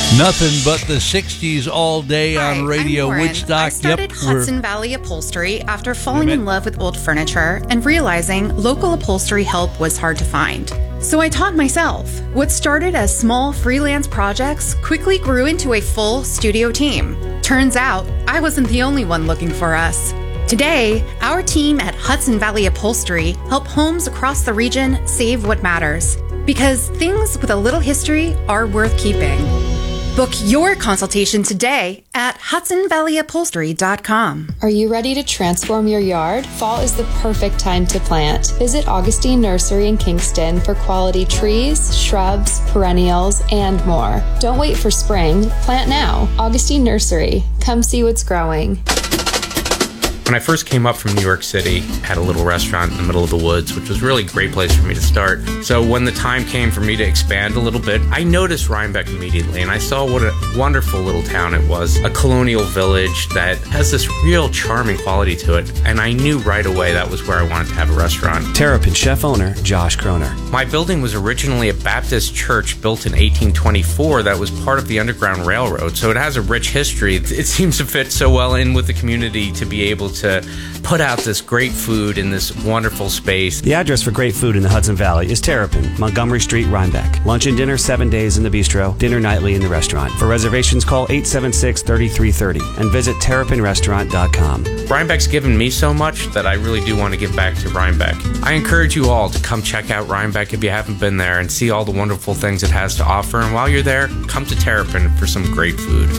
Nothing but the 60s all day on Radio I'm Lauren. Woodstock. I started Hudson Valley Upholstery after falling in love with old furniture and realizing local upholstery help was hard to find. So I taught myself. What started as small freelance projects quickly grew into a full studio team. Turns out, I wasn't the only one looking for us. Today, our team at Hudson Valley Upholstery help homes across the region save what matters. Because things with a little history are worth keeping. Book your consultation today at HudsonValleyUpholstery.com. Are you ready to transform your yard? Fall is the perfect time to plant. Visit Augustine Nursery in Kingston for quality trees, shrubs, perennials, and more. Don't wait for spring. Plant now. Augustine Nursery. Come see what's growing. When I first came up from New York City, I had a little restaurant in the middle of the woods, which was really a great place for me to start. So when the time came for me to expand a little bit, I noticed Rhinebeck immediately, and I saw what a wonderful little town it was. A colonial village that has this real charming quality to it, and I knew right away that was where I wanted to have a restaurant. Terrapin chef owner Josh Kroner. My building was originally a Baptist church built in 1824 that was part of the Underground Railroad, so it has a rich history. It seems to fit so well in with the community to be able to put out this great food in this wonderful space. The address for great food in the Hudson Valley is Terrapin, Montgomery Street, Rhinebeck. Lunch and dinner 7 days in the bistro, dinner nightly in the restaurant. For reservations, call 876-3330 and visit terrapinrestaurant.com. Rhinebeck's given me so much that I really do want to give back to Rhinebeck. I encourage you all to come check out Rhinebeck if you haven't been there and see all the wonderful things it has to offer. And while you're there, come to Terrapin for some great food.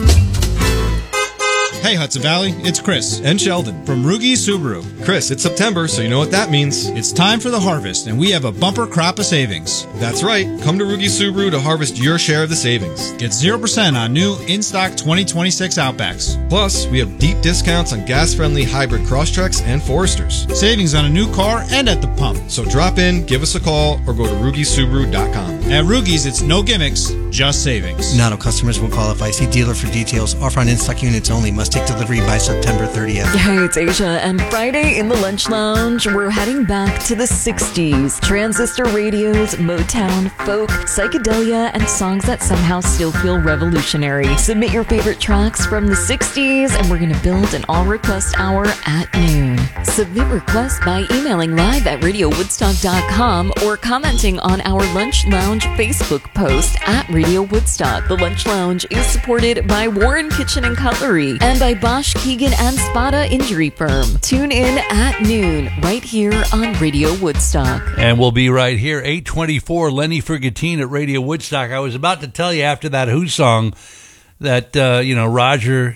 Hey Hudson Valley, it's Chris and Sheldon from Rugi Subaru. Chris, it's September, so you know what that means. It's time for the harvest, and we have a bumper crop of savings. That's right. Come to Rugi Subaru to harvest your share of the savings. Get 0% on new in-stock 2026 Outbacks. Plus, we have deep discounts on gas-friendly hybrid Crosstreks and Foresters. Savings on a new car and at the pump. So drop in, give us a call, or go to RugiSubaru.com. At Rugi's, it's no gimmicks, just savings. Not all customers will qualify. See dealer for details. Offer on in-stock units only. Must take delivery by September 30th. Hey, it's Asia, and Friday in the Lunch Lounge, we're heading back to the 60s. Transistor radios, Motown, folk, psychedelia, and songs that somehow still feel revolutionary. Submit your favorite tracks from the 60s, and we're going to build an all-request hour at noon. Submit requests by emailing live at RadioWoodstock.com or commenting on our Lunch Lounge Facebook post at Radio Woodstock. The Lunch Lounge is supported by Warren Kitchen and Cutlery and by Bosch, Keegan, and Spada Injury Firm. Tune in at noon right here on Radio Woodstock. And we'll be right here, 824 Lenny Fergatine at Radio Woodstock. I was about to tell you after that Who song that, Roger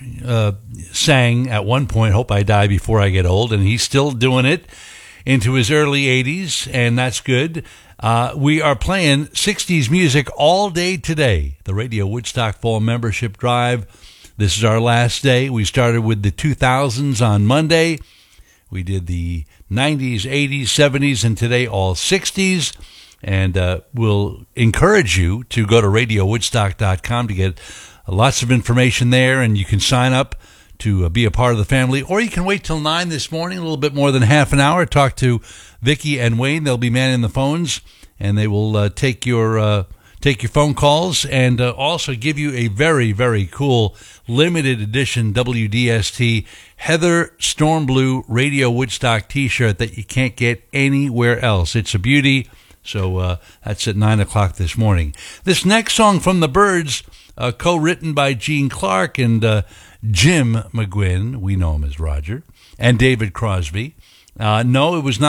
sang at one point, Hope I Die Before I Get Old, and he's still doing it into his early 80s, and that's good. We are playing 60s music all day today. The Radio Woodstock Fall Membership Drive. This is our last day. We started with the 2000s on Monday. We did the 90s, 80s, 70s, and today all 60s. And we'll encourage you to go to RadioWoodstock.com to get lots of information there, and you can sign up to be a part of the family. Or you can wait till 9 this morning, a little bit more than half an hour, talk to Vicki and Wayne. They'll be manning the phones, and they will take your phone calls and also give you a very, very cool limited edition WDST Heather Storm Blue Radio Woodstock t-shirt that you can't get anywhere else. It's a beauty. So that's at 9 o'clock this morning. This next song from the Byrds, co-written by Gene Clark and Jim McGuinn, we know him as Roger, and David Crosby. No, it was not